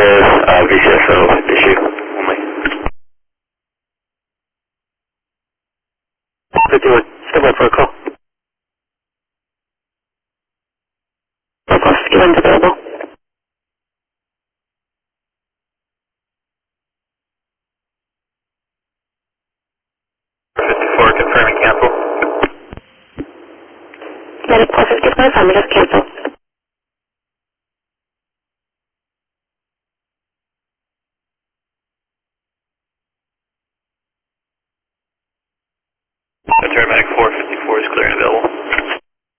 with VCSO issue only. 51, stand by protocol. Protocol 51's available. 54, confirming cancel. Medic 454, affirmative, cancel. Paramedic 4